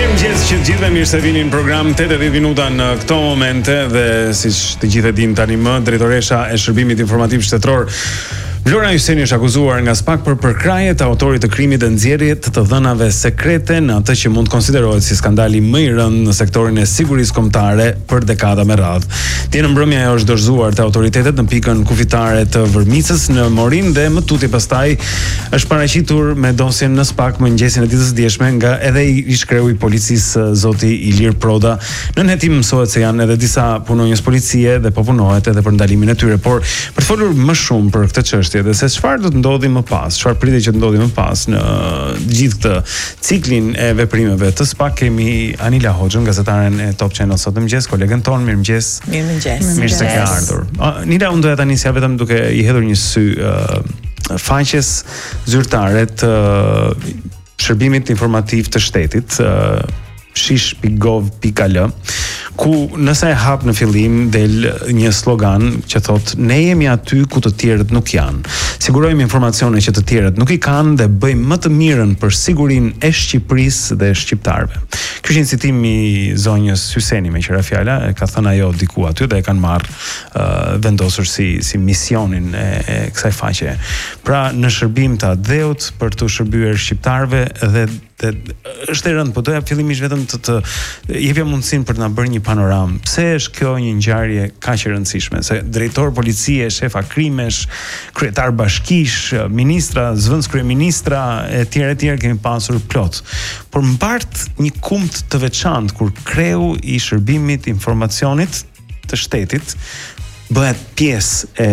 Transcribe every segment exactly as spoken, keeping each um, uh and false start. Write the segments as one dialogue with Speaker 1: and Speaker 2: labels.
Speaker 1: Mirëmëngjes që gjithëve, mirë se vini në program tetëdhjetë minuta në këto momente dhe siç të gjithë e dinë tani më, drejtoresha e Shërbimit Informativ Shtetëror Vlora Hyseni është akuzuar nga SPAK për përkraje të autorit të krimit dhe nxjerrje të të dhënave sekrete në atë që mund konsiderohet si skandali më i rënd në sektorin e sigurisë kombëtare për dekada me radhë. Dje në mbrëmje ajo është dorëzuar te autoritetet në pikën kufitare të Vërmicës në Morin dhe më tutje pastaj është paraqitur me dosjen në SPAK mëngjesin e ditës së dieshme nga edhe i ish-kreu i policisë zoti Ilir Proda. Në hetim mësohet se janë edhe disa punonjës policie dhe po punohet edhe për ndalimin e tyre, por për të folur më shumë për këtë çështje dhe se çfarë do të ndodhi më pas, çfarë pritet që të ndodhi më pas në gjithë këtë ciklin e veprimeve të SPAK, kemi Anila Hoxhën, gazetaren e Top Channel sot mëngjes, kolegën ton, mirëmëngjes.
Speaker 2: Mirëmëngjes.
Speaker 1: Mirë se ke ardhur. Anila, unë doja ta nisja vetëm duke i hedhur një sy uh, faqes zyrtare të uh, Shërbimit Informativ të Shtetit, uh, shish pikë gov pikë al, ku nëse e hap në fillim del një slogan që thot ne jemi aty ku të tjerët nuk janë. Sigurojmë informacione që të tjerët nuk i kanë dhe bëjmë më të mirën për sigurinë e Shqipërisë dhe shqiptarëve. Ky është një citim i zonjës Hyseni, me qira fjala, e ka thënë ajo diku aty dhe e kanë marrë uh, vendosur si si misionin e, e kësaj faqe. Pra në shërbim të atdheut për të shërbyer shqiptarëve dhe dhe është e rëndë, po doja fillimisht vetëm të të jepja mundësinë për të na bërë një panoramë. Pse është kjo një ngjarje kaq e rëndësishme? Se drejtor policie, shefa krimesh, kryetar bashkish, ministra, zëvendës kryeministra e tjerë e tjerë kemi pasur plot. Por mbart një kumpt të veçantë kur kreu i Shërbimit Informacionit të Shtetit bëhet pjesë e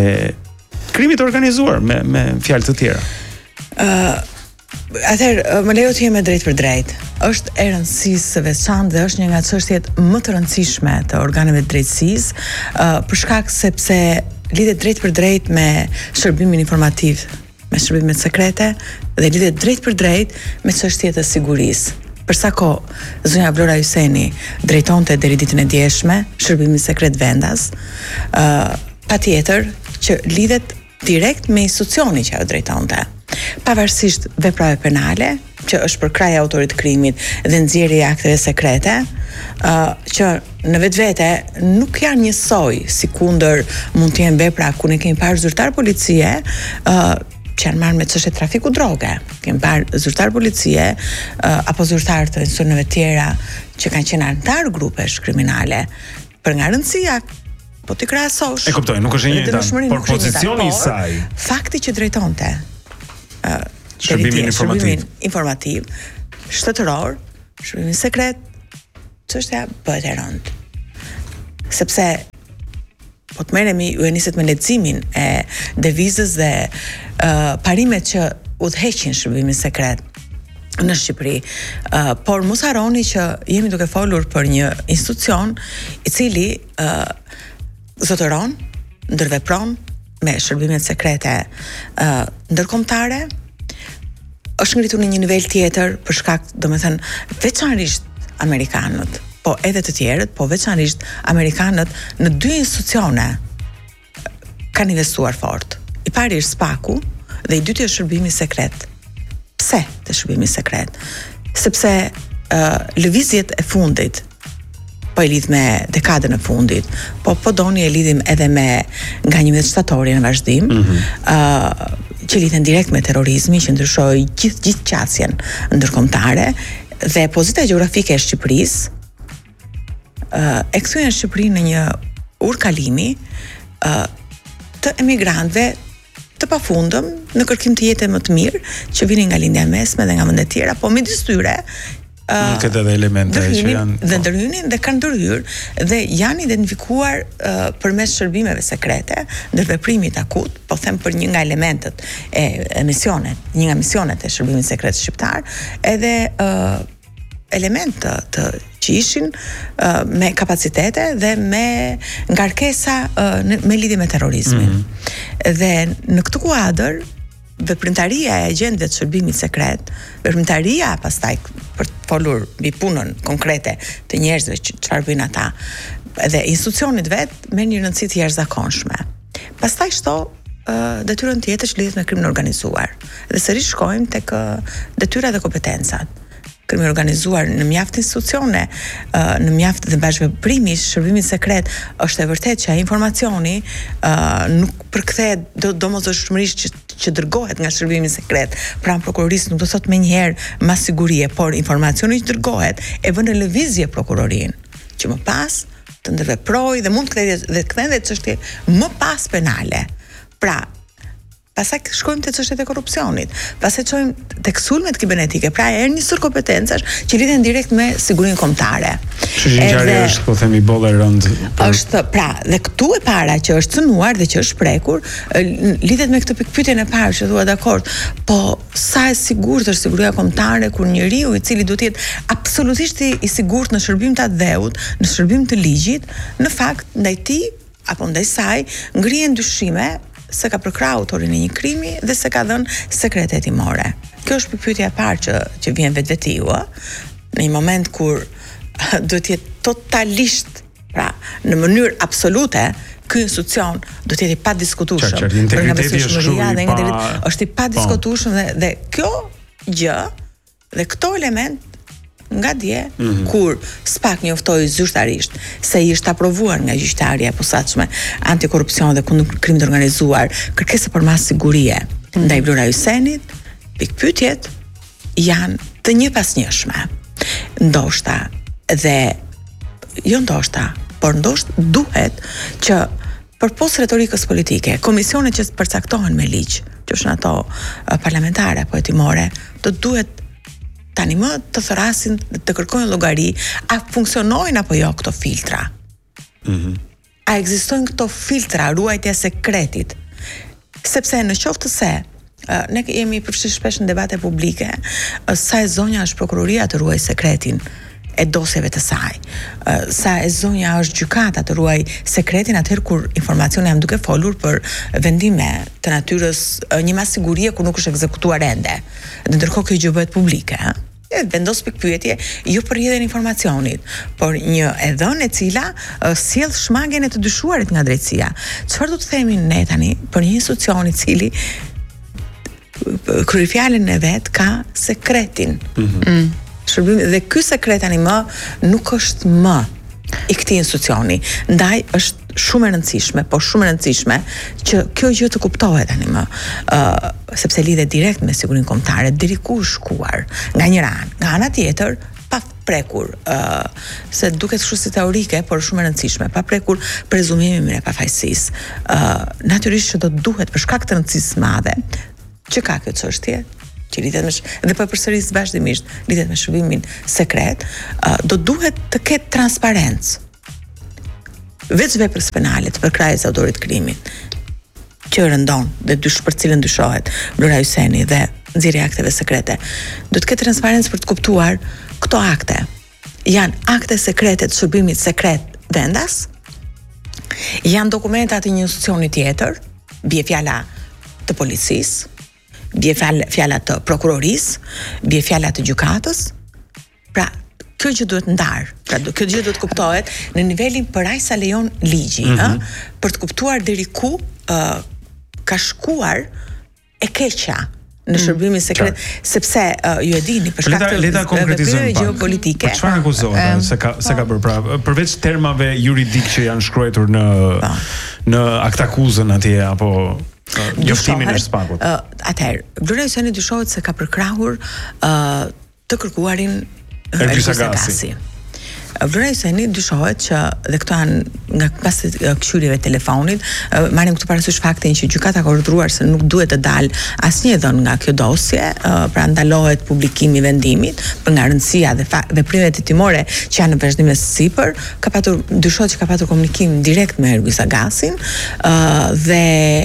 Speaker 1: krimit organizuar me me fjalë të tjera.
Speaker 2: Ë uh... Atëherë, më lejo të jemi drejt për drejt. Është e rëndësisë së veçantë dhe është një nga çështjet më të rëndësishme të organeve të drejtësisë, uh, për shkak sepse lidhet drejt për drejt me shërbimin informativ, me shërbimet sekrete dhe lidhet drejt për drejt me çështjet e sigurisë. Për sa kohë zonja Vlora Hyseni drejtonte deri ditën e djeshme shërbimin sekret vendas, uh, patjetër që lidhet direkt me institucionin që ajo drejtonte. Pavarësisht veprave penale, që është për kraj e autorit të krimit dhe nxjerrje e akteve sekrete, uh, që në vetvete nuk janë njësoj, si kundër mund të jenë vepra ku ne kemi parë zyrtar policie, uh, që janë marrë me çështje trafiku droge. Kemi parë zyrtar policie uh, apo zyrtar të institucioneve tjera që kanë qenë anëtar grupesh kriminale, për nga rëndësia po ti krahasosh.
Speaker 1: E kuptoj, nuk është e njëjta, por pozicioni i saj,
Speaker 2: fakti që drejtonte uh,
Speaker 1: shërbimin informativ,
Speaker 2: informativ, shtetëror, shërbimin sekret, çështja bëhet e rëndë. Sepse po të merremi, ju e niset me leximin e devizës dhe uh, parimet që udhëheqin shërbimin sekret në Shqipëri, uh, por mos harroni që jemi duke folur për një institucion i cili uh, zotëron, ndërvepron me shërbimet sekrete uh, ndërkombëtare, është ngritur në një nivel tjetër për shkak, domethënë, veçanërisht amerikanët, po edhe të tjerët, po veçanërisht amerikanët në dy institucione kanë investuar fort. I pari është SPAK-u dhe i dyti është shërbimi sekret. Pse të shërbimi sekret? Sepse uh, lëvizjet e fundit po e lidh me dekadën e fundit, po po doni e lidhim edhe me nganjimet shtatore në vazhdim, mm -hmm. uh, që lidhen direkt me terrorizmin, që ndryshoi gjithë gjithë qasjen ndërkombëtare dhe pozita gjeografike e Shqipërisë uh, e kthyen Shqipërinë në një urkalimi uh, të emigrantëve të pafundëm në kërkim të jete më të mirë që vinin nga lindja e mesme dhe nga vende të tjera, po midis tyre
Speaker 1: Uh, këtë edhe elemente që janë
Speaker 2: dhe ndërhynin dhe kanë ndërhyr dhe janë identifikuar uh, përmes shërbimeve sekrete, ndërveprimit akut, po them për një nga elementet e, e misionet, një nga misionet e shërbimit sekret shqiptar, edhe uh, element të, të që ishin uh, me kapacitete dhe me ngarkesa uh, me lidhje me terrorizmin. Mm-hmm. Dhe në këtë kuadër veprimtaria e agjentëve të shërbimit sekret, veprimtaria pastaj për të folur mbi punën konkrete të njerëzve që çfarë bëjnë ata, dhe institucionit vet merr një rëndësi të jashtëzakonshme. Pastaj shto uh, detyrën tjetër që lidhet me krimin organizuar. Dhe sërish shkojmë tek uh, detyrat dhe kompetencat. krimi organizuar në mjaft institucione, në mjaft dhe bashkëveprimi i shërbimit sekret, është e vërtet që ai informacioni nuk përkthehet do domosdoshmërisht që, që dërgohet nga shërbimi sekret pranë prokurorisë, nuk do thot më njëherë mas sigurie, por informacioni që dërgohet e vën në lëvizje prokurorin, që më pas të ndërveprojë dhe mund të kthejë dhe të kthejë çështje më pas penale. Pra, pastaj shkojmë te çështjet e korrupsionit. Pastaj çojmë tek sulmet kibernetike. Pra erë një sër kompetencash që lidhen direkt me sigurinë kombëtare.
Speaker 1: Edhe është po themi bolla e rënd.
Speaker 2: Për... Është pra, dhe këtu e para që është cënuar dhe që është prekur, lidhet me këtë pikpyetjen e parë që thua dakord, po sa e sigurt është siguria kombëtare kur njeriu i cili duhet të jetë absolutisht i sigurt në shërbim të dheut, në shërbim të ligjit, në fakt ndaj tij apo ndaj saj ngrihen dyshime se ka përkrahur autorin e një krimi dhe se ka dhënë sekrete hetimore. Kjo është pikpyetja e parë që që vjen vetvetiu, në një moment kur duhet të jetë totalisht, pra, në mënyrë absolute, ky institucion do të jetë i padiskutueshëm.
Speaker 1: Integriteti është shumë i pa...
Speaker 2: është i padiskutueshëm dhe dhe kjo gjë dhe këto element nga dje, mm-hmm. kur SPAK njoftoi zyrtarisht se i është aprovuar nga gjyqtarja e posaçme antikorrupsion dhe kundër krimit të organizuar kërkesa për mas sigurie mm-hmm. ndaj Vlora Hysenit, pikpyetjet janë të njëpasnjëshme. Ndoshta dhe jo ndoshta, por ndoshta duhet që përpos retorikës politike, komisionet që përcaktohen me ligj, që është ato parlamentare apo hetimore, do duhet tani më të thrasin dhe të kërkojnë llogari, a funksionojnë apo jo këto filtra?
Speaker 1: Mm-hmm.
Speaker 2: A ekzistojnë këto filtra ruajtja e sekretit? Sepse në qoftë se uh, ne jemi përfshirë shpesh në debate publike, uh, sa e zonja është prokuroria të ruaj sekretin e dosjeve të saj. Uh, sa e zonja është gjykata të ruaj sekretin atëherë kur informacioni jam duke folur për vendime të natyrës uh, një mas sigurie ku nuk është ekzekutuar ende. Dhe ndërkohë kjo gjë bëhet publike, ha? E vendos pikpyetje jo për rrjedhjen e informacionit, por një e dhënë e cila uh, sjell shmangjen e të dyshuarit nga drejtësia. Çfarë do të themi ne tani për një institucion i cili kryefjalën e vet ka sekretin.
Speaker 1: Mm-hmm. Mm.
Speaker 2: Shërbimi dhe ky sekret tani më nuk është më i këtij institucioni. Ndaj është shumë e rëndësishme, po shumë e rëndësishme që kjo gjë të kuptohet tani më, uh, sepse lidhet direkt me sigurinë kombëtare, deri ku është shkuar nga një anë, nga ana tjetër pa prekur, uh, se duket kështu si teorike, por shumë e rëndësishme, pa prekur prezumimin e pafajësisë. Uh, natyrisht që do duhet për shkak të rëndësisë madhe që ka kjo çështje, që lidhet me sh... dhe po përsëris vazhdimisht lidhet me shërbimin sekret, uh, do duhet të ketë transparencë. Veç veprës penale të përkrahjes së autorit krimit, që rëndon dhe dysh për cilën dyshohet Vlora Hyseni dhe nxjerrja e akteve sekrete, do të ketë transparencë për të kuptuar këto akte. Janë akte sekrete të shërbimit sekret vendas, janë dokumenta të një institucioni tjetër, bie fjala të policisë, bie fjala të prokurorisë, bie fjala të gjykatës. Pra, kjo gjë duhet ndar. Pra, kjo gjë duhet kuptohet në nivelin për aq sa lejon ligji, mm-hmm. ë, për të kuptuar deri ku uh, ka shkuar e keqja në shërbimin sekret, mm. sepse uh, ju e dini për shkak të
Speaker 1: leta konkretizojmë
Speaker 2: geopolitike.
Speaker 1: Për çfarë akuzohet um, se ka se ka bërë pra përveç termave juridik që janë shkruar në pa. në aktakuzën atje apo uh, njoftimin e SPAK-ut.
Speaker 2: Uh, Atëherë, Vlora Hyseni dyshohet se ka përkrahur uh, të kërkuarin
Speaker 1: Ergisa Gasi.
Speaker 2: Vlora Hyseni dyshohet që dhe këto janë nga pas këshyrjeve telefonit, marrim këtu parasysh faktin që gjykata ka urdhëruar se nuk duhet të dalë asnjë dhënë nga kjo dosje, pra ndalohet publikimi i vendimit për nga rëndësia dhe veprimet hetimore që janë në vazhdim të sipër, ka patur dyshohet që ka patur komunikim direkt me Ergisa Gasin dhe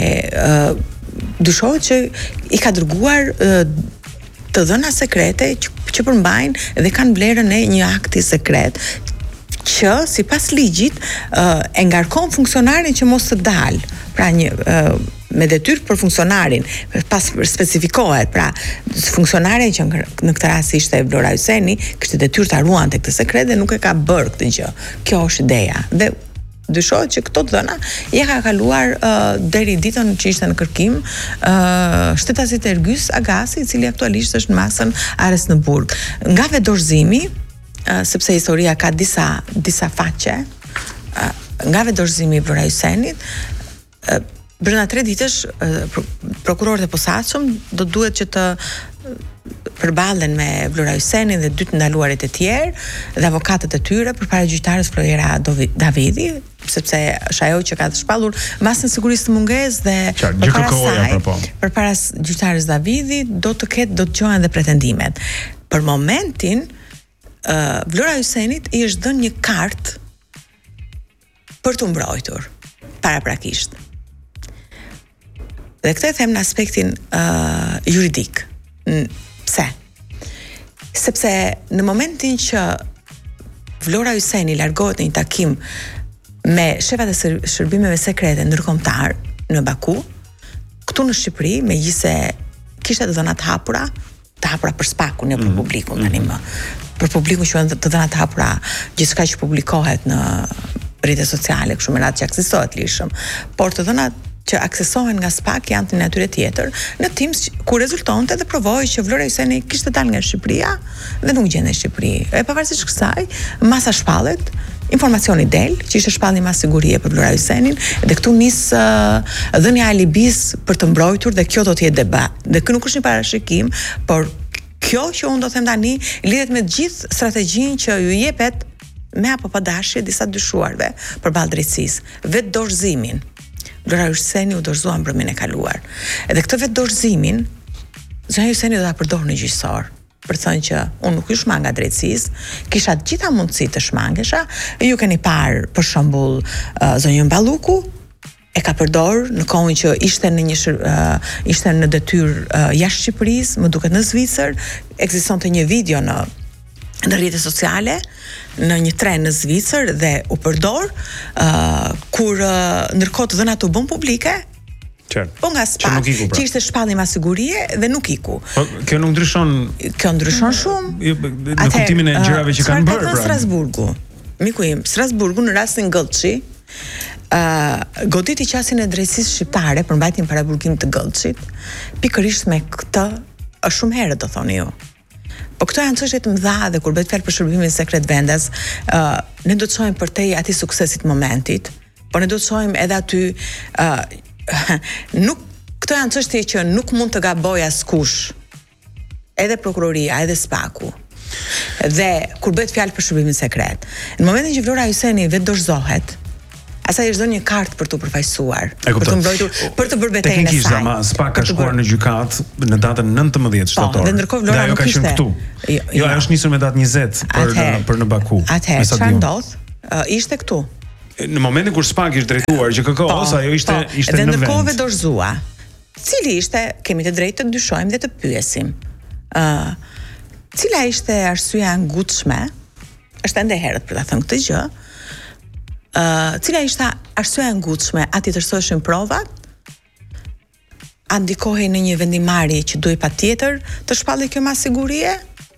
Speaker 2: dyshohet që i ka dërguar të dhëna sekrete që, që përmbajnë dhe kanë vlerën e një akti sekret që sipas ligjit uh, e ngarkon funksionarin që mos të dalë. Pra një uh, me detyrë për funksionarin, pas specifikohet, pra funksionari që në këtë rast ishte Vlora Hyseni, kishte detyrë ta ruante këtë sekret dhe nuk e ka bërë këtë gjë. Kjo është ideja. Dhe dyshohet që këto dhëna ja ka kaluar uh, deri ditën që ishte në kërkim uh, shtetasit Ergys Agasi, i cili aktualisht është në masën arrest në Burg. Nga vetë-dorëzimi, uh, sepse historia ka disa disa faqe, uh, nga vetë-dorëzimi i Vlora Hysenit, uh, brenda tre ditësh uh, prokurorët e posaçëm do duhet që të përballen me Vlora Hysenin dhe dy të ndaluarit e tjerë dhe avokatët e tyre përpara gjyqtares Floriera Davidi, sepse është ajo që ka të shpallur masën sigurisë të mungesë dhe përpara saj, përpara gjyqtares Davidi do të ketë do të dëgjohen dhe pretendimet. Për momentin, uh, Vlora Hysenit i është dhënë një kartë për të mbrojtur paraprakisht. Dhe këtë e them në aspektin uh, juridik. Pse? Sepse në momentin që Vlora Hyseni largohet në një takim me shefat e shërbimeve sekrete ndërkombëtar në Baku, këtu në Shqipëri, megjithëse kishte të dhëna të hapura, të hapura për spakun, jo për publikun tani më. Për publikun që janë të dhëna të hapura gjithçka që publikohet në rrjetet sociale, kështu me radhë që aksesohet lishëm, por të dhënat që aksesohen nga SPAK janë të natyre tjetër, në Teams ku rezultonte dhe provoi që Vlora Hyseni kishte dalë nga Shqipëria dhe nuk gjendej në Shqipëri. E pavarësisht kësaj, masa shpallet, informacioni del, që ishte shpallje mas sigurie për Vlora Hysenin, dhe këtu nis uh, dhënia e alibis për të mbrojtur dhe kjo do të jetë debat. Dhe kjo nuk është një parashikim, por kjo që unë do të them tani lidhet me gjithë strategjinë që ju jepet me apo pa dashje disa dyshuarve përballë drejtësisë, vetë dorëzimin. Vlora Hyseni u dorëzua mbrëmjen e kaluar. Edhe këtë vetë dorëzimin, zonja Hyseni do ta përdor në gjyqësor, për të thënë që unë nuk ju shmanga drejtësisë, kisha të gjitha mundësi të shmangesha. Ju keni parë për shembull uh, zonjën Balluku e ka përdor në kohën që ishte në një shër, uh, ishte në detyrë uh, jashtë Shqipërisë, më duket në Zvicër, ekzistonte një video në në rrjetet sociale, në një tren në Zvicër dhe u përdor uh, kur uh, ndërkohë të dhënat u bën publike.
Speaker 1: Qartë.
Speaker 2: Po nga SPAK, që, iku, pra. që ishte shpallje ma sigurie dhe nuk iku.
Speaker 1: Po, kjo nuk ndryshon.
Speaker 2: Kjo ndryshon shumë.
Speaker 1: Jo, në kuptimin e gjërave që kanë bërë.
Speaker 2: Çfarë ka Strasburgu? Miku im, Strasburgu në rastin Gëllçi, uh, goditi qasin e drejtësisë shqiptare për mbajtjen para burgimit të Gëllçit, pikërisht me këtë është shumë herët, do thoni ju. Po këto janë çështje të mëdha dhe kur bëhet fjalë për shërbimin sekret vendas, uh, ne do të shohim përtej atij suksesit momentit, por ne do të shohim edhe aty uh, nuk këto janë çështje që nuk mund të gabojë askush. Edhe prokuroria, edhe SPAK-u. Dhe kur bëhet fjalë për shërbimin sekret, në momentin që Vlora Hyseni vetë dorëzohet, asaj është dhënë një kartë për të përfaqësuar, për të mbrojtur, për të bërë betejën e saj.
Speaker 1: Teknikisht ama SPAK ka shkuar në gjykat në datën nëntëmbëdhjetë shtator.
Speaker 2: Dhe ndërkohë Vlora nuk ishte
Speaker 1: këtu. Jo, jo, ajo është nisur me datë njëzet për në, për në Baku.
Speaker 2: Atëherë, çfarë ndodh? Uh, ishte këtu.
Speaker 1: Në momentin kur SPAK ishte drejtuar G K K-s, ajo ishte po, ishte në vend.
Speaker 2: Dhe ndërkohë dorëzua. Cili ishte, kemi të drejtë të dyshojmë dhe të pyesim. Ë, uh, cila ishte arsyeja e ngutshme? Është ende herët për ta thënë këtë gjë. Uh, cila ishte arsyeja e ngutshme, a ti tërsoheshin provat? A ndikohej në një vendimarrje që duhej patjetër të shpallej kjo mas sigurie?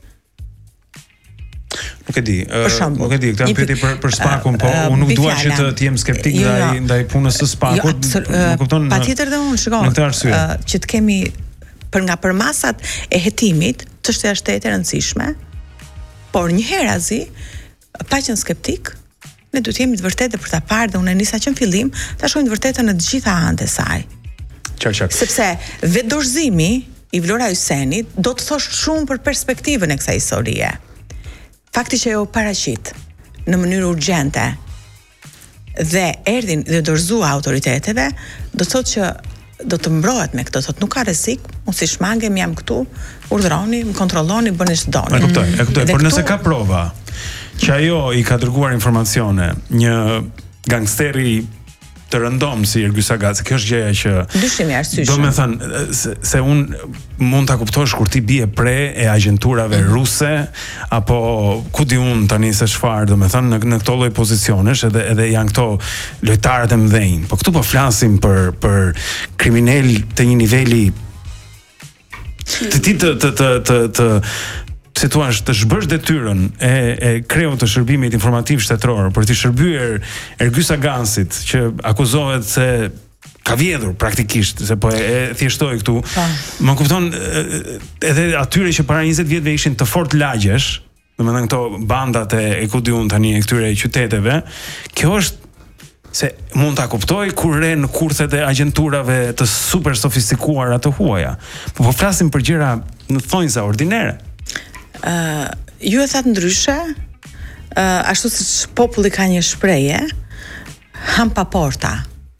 Speaker 1: Nuk e di, uh, nuk e di, këtë janë pyetje për për SPAK-un, po uh, unë nuk dua që të, të jem skeptik jo, ndaj ndaj punës së SPAK-ut.
Speaker 2: Jo, uh, kupton? Patjetër dhe unë shikoj.
Speaker 1: Në këtë arsye.
Speaker 2: Uh, që të kemi për nga përmasat e hetimit, çështja është e rëndësishme, por një herazi, pa qenë skeptik, ne duhet jemi të vërtetë për ta parë dhe unë nisa që në fillim ta shohim të vërtetën në të gjitha anët e saj.
Speaker 1: Qartë, qartë.
Speaker 2: Sepse vetë dorëzimi i Vlora Hysenit do të thosh shumë për perspektivën e kësaj historie. Fakti që ajo paraqit në mënyrë urgjente dhe erdhin dhe dorëzua autoriteteve, do të thotë që do të mbrohet me këtë, thotë nuk ka rrezik, unë si shmangem jam këtu, urdhëroni, më kontrolloni, bëni ç'doni.
Speaker 1: E kuptoj, e kuptoj, por nëse ka prova që ajo i ka dërguar informacione një gangsteri të rëndom si Ergys Agasi, kjo është gjëja që
Speaker 2: dyshimi arsyeshëm.
Speaker 1: Do me thënë se, se un mund ta kuptosh kur ti bie pre e agjenturave mm. ruse apo ku di un tani se çfarë, do me thënë në, në këto lloj pozicionesh edhe edhe janë këto lojtarët e mëdhenj. Po këtu po flasim për për kriminal të një niveli të ti të të të të, të si thua, të zhbësh detyrën e e kreut të shërbimit informativ shtetëror për të shërbyer Ergy Sagansit, që akuzohet se ka vjedhur praktikisht, se po e thjeshtoj këtu. Më kupton, edhe atyre që para njëzet vjetëve ishin të fort lagjesh, domethënë këto bandat e, e ku diun tani e këtyre qyteteve, kjo është se mund ta kuptoj kur re në kurthet e agjenturave të super sofistikuara të huaja. Po po flasim për gjëra në thonjza ordinere.
Speaker 2: Ë, uh, ju e thatë ndryshe, uh, ashtu siç populli ka një shprehje, ham pa porta.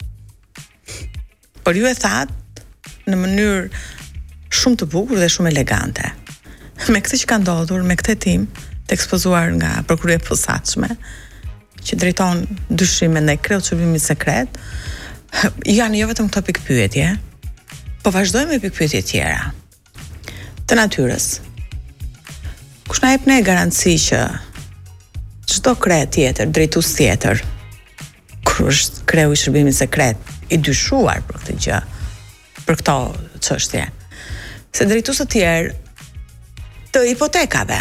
Speaker 2: Por ju e thatë në mënyrë shumë të bukur dhe shumë elegante. Me këtë që ka ndodhur, me këtë tim të ekspozuar nga prokuroria e posaçme, që drejton dyshime ndaj kreut shërbimit sekret, janë jo vetëm këto pikpyetje, po vazhdojmë me pikpyetje tjera. Të natyrës. Kush na jep ne garanci që çdo kre tjetër, drejtues tjetër, kur është kreu i shërbimit sekret, i dyshuar për këtë gjë, për këto çështje, se drejtues të tjerë të hipotekave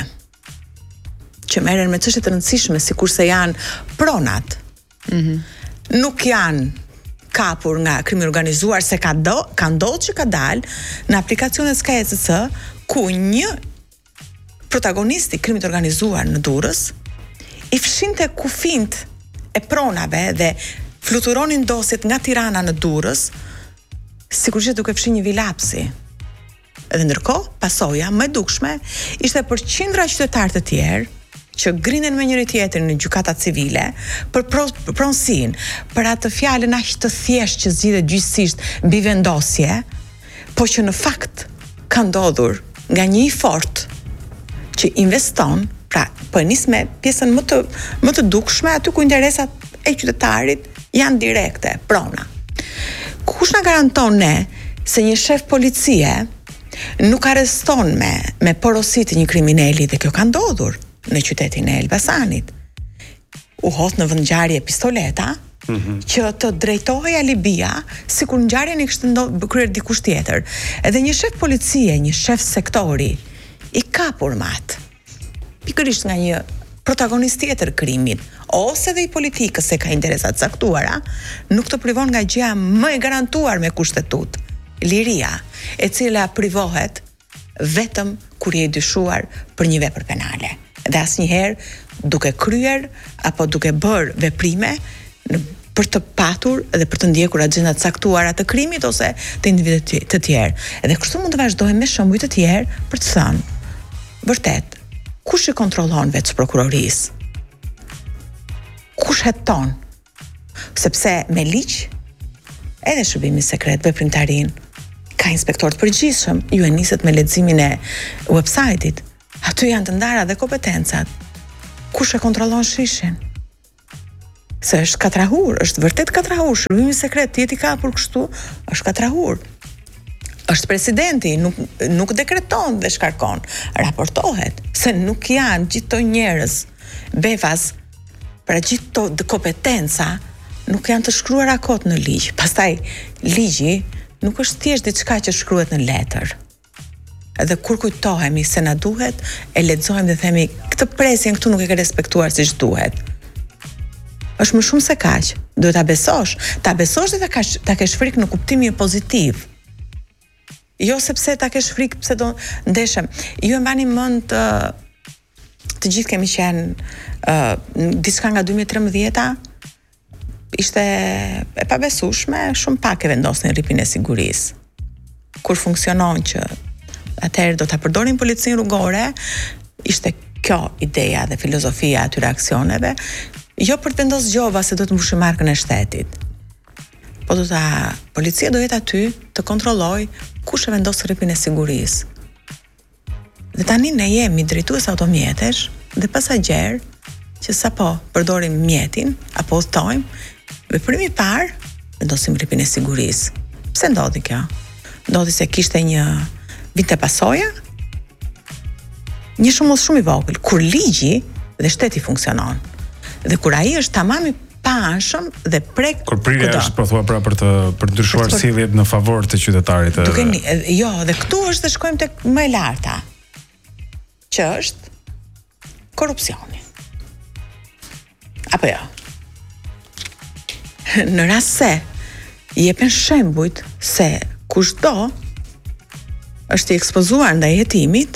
Speaker 2: që merren me çështje të rëndësishme, sikurse janë pronat, mm-hmm. nuk janë kapur nga krimi organizuar, se ka do, ka ndodhur që ka dalë në aplikacionet S K E C C, ku një protagonisti i krimit organizuar në Durrës i fshinte kufint e pronave dhe fluturonin dosjet nga Tirana në Durrës, sigurisht duke fshi një vilapsi. Edhe ndërkohë, pasoja më e dukshme ishte për qindra qytetarë të tjerë që grinen me njëri tjetrin në gjykata civile për pronësinë, për atë fjalën aq të thjeshtë që zgjidhet gjyqësisht mbi vendosje, po që në fakt ka ndodhur nga një i fortë që investon, pra po e nis me pjesën më të më të dukshme, aty ku interesat e qytetarit janë direkte, prona. Kush na garanton ne se një shef policie nuk arreston me me porosi të një kriminali, dhe kjo ka ndodhur në qytetin e Elbasanit. U hodh në vend ngjarje pistoleta, mm-hmm. që të drejtohej alibia sikur ngjarja i kishte kryer dikush tjetër. Edhe një shef policie, një shef sektori i kapur mat, pikërisht nga një protagonist tjetër krimit, ose dhe i politikës se ka interesat caktuara, nuk të privon nga gjëja më e garantuar me kushtetut, liria, e cila privohet vetëm kur je i dyshuar për një vepër penale. Dhe asnjëherë duke kryer apo duke bërë veprime në, për të patur dhe për të ndjekur agjendat caktuara të krimit ose të individëve të tjerë. Edhe kështu mund të vazhdojmë me shembuj të tjerë për të thënë, vërtet, kush i kontrollon veç prokurorisë? Kush heton? Sepse me ligj, edhe shërbimi sekret veprimtarin ka inspektor të përgjithshëm, ju e niset me leximin e website-it. Aty janë të ndara dhe kompetencat. Kush e kontrollon shishin? Se është katrahur, është vërtet katrahur, shërbimi sekret ti i kapur kështu, është katrahur. Është presidenti, nuk nuk dekreton dhe shkarkon, raportohet se nuk janë gjithë to njerëz befas, pra gjithë to kompetenca nuk janë të shkruara kot në ligj. Pastaj ligji nuk është thjesht diçka që shkruhet në letër. Edhe kur kujtohemi se na duhet, e lexojmë dhe themi këtë presjen këtu nuk e ke respektuar siç duhet. Është më shumë se kaq. Duhet ta besosh, ta besosh dhe ta kesh ta kesh frikë në kuptimin pozitiv. Jo sepse ta kesh frikë pse do ndeshem. Ju e mbani mend të, të gjithë kemi qenë uh, diçka nga dy mijë e trembëdhjetë, ishte e pabesueshme, shumë pak e vendosnin rripin e sigurisë. Kur funksionon që atëherë do ta përdorin policinë rrugore, ishte kjo ideja dhe filozofia e atyre aksioneve, jo për të vendosur gjova se do të mbushë markën e shtetit. Po do ta policia do jetë aty të kontrolloj kush e vendos rripin e sigurisë. Dhe tani ne jemi drejtues automjetesh dhe pasagjer që sapo përdorim mjetin apo udhtojmë, veprimi i parë vendosim rripin e sigurisë. Pse ndodhi kjo? Ndodhi se kishte një vite pasoja, një shembull shumë i vogël, kur ligji dhe shteti funksionon. Dhe kur ai është tamam i paanshëm dhe prek
Speaker 1: kur prirja është po thua pra për të për të ndryshuar sjelljet në favor të qytetarit.
Speaker 2: Duke jo, dhe këtu është dhe shkojmë tek më e larta. që është korrupsioni. Apo jo? Në rast se jepen shembujt se kushdo është i ekspozuar ndaj hetimit,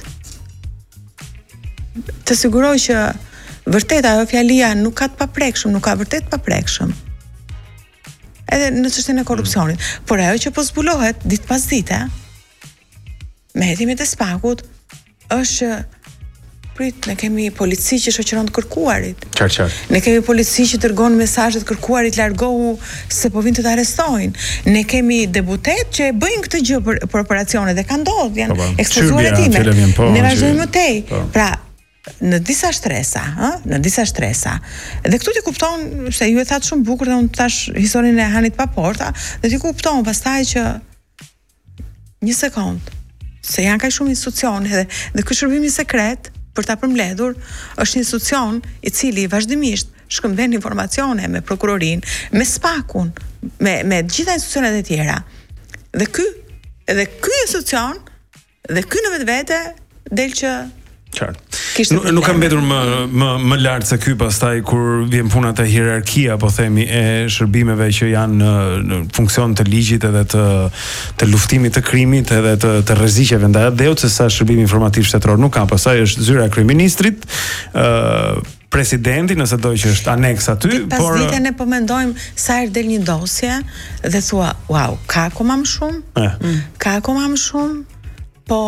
Speaker 2: të siguroj që vërtet ajo fjalia nuk ka të paprekshëm, nuk ka vërtet paprekshëm. Edhe në çështjen e korrupsionit, mm. por ajo që po zbulohet ditë pas dite me hetimet e spakut është prit, ne kemi polici që shoqëron të kërkuarit.
Speaker 1: Qartë, qartë.
Speaker 2: Ne kemi polici që dërgon mesazhe të kërkuarit largohu se po vinë të të arrestojnë. Ne kemi deputet që e bëjnë këtë gjë për, për operacione dhe ka ndodhur, janë ekspozuar hetime.
Speaker 1: Po,
Speaker 2: ne vazhdojmë më tej.
Speaker 1: Po.
Speaker 2: Pra, në disa shtresa, ë, në disa shtresa. Dhe këtu ti kupton se ju e thatë shumë bukur dhe unë tash historinë e Hanit Paporta, dhe ti kupton pastaj që një sekond se janë kaq shumë institucione dhe dhe ky shërbimi sekret për ta përmbledhur është një institucion i cili vazhdimisht shkëmbën informacione me prokurorin, me spakun, me me të gjitha institucionet e tjera. Dhe ky, edhe ky institucion dhe ky në vetvete del që
Speaker 1: qartë. Nuk, nuk kam mbetur më më më lart se ky pastaj kur vjen puna te hierarkia, po themi, e shërbimeve që janë në, në funksion të ligjit edhe të të luftimit të krimit edhe të të rreziqeve ndaj adeut, se sa shërbimi informativ shtetëror nuk ka, pastaj është zyra e kryeministrit, ë uh, presidenti nëse do që është aneks aty,
Speaker 2: pas por pas dite ne po mendojmë sa herë del një dosje dhe thua, wow, ka akoma më shumë?
Speaker 1: Eh.
Speaker 2: Mm. Ka akoma më shumë? Po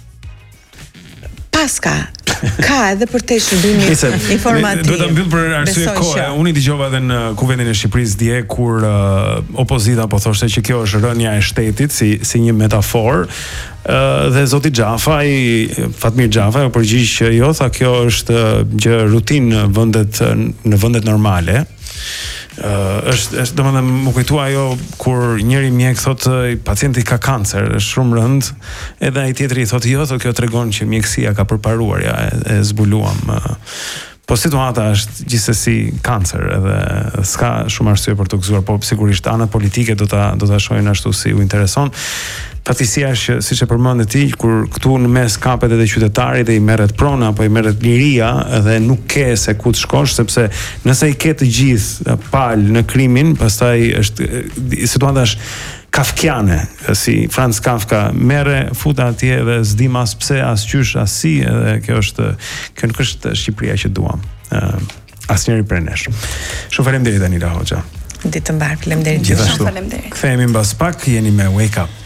Speaker 2: paska ka edhe për te shërbimi informativ.
Speaker 1: Duhet ta mbyll për arsye kohe. Unë i dëgjova edhe në Kuvendin e Shqipërisë dje kur uh, opozita po thoshte që kjo është rënja e shtetit si si një metaforë. Uh, dhe zoti Xhafaj, Fatmir Xhafaj u përgjigj që jo, tha kjo është gjë rutinë në vendet në vendet normale. Uh, është është domethënë më kujtua ajo kur njëri mjek thotë pacienti ka kancer, është shumë rënd, edhe ai tjetri thotë jo, thotë kjo tregon që mjekësia ka përparuar, ja e, e zbuluam. Uh, po situata është gjithsesi kancer edhe s'ka shumë arsye për të gëzuar, po sigurisht anët politike do ta do ta shohin ashtu si u intereson. Fatësia është që siç e përmendë ti, kur këtu në mes kapet edhe qytetari dhe i merret prona apo i merret liria dhe nuk ke se ku të shkosh, sepse nëse i ke të gjithë pal në krimin, pastaj është situata është kafkiane, si Franz Kafka merre, futa atje dhe s'dim as pse, as qysh, as si, edhe kjo është kjo nuk është Shqipëria që duam. Uh, asnjëri prej nesh. Shumë faleminderit Anila Hoxha.
Speaker 2: Ditë mbar, faleminderit.
Speaker 1: Gjithashtu. Faleminderit. Kthehemi mbas pak, jeni me Wake Up.